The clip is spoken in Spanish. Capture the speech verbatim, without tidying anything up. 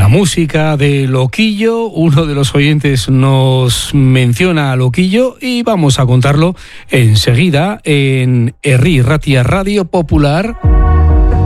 la música de Loquillo. Uno de los oyentes nos menciona a Loquillo y vamos a contarlo enseguida en Herri Ratia Radio Popular.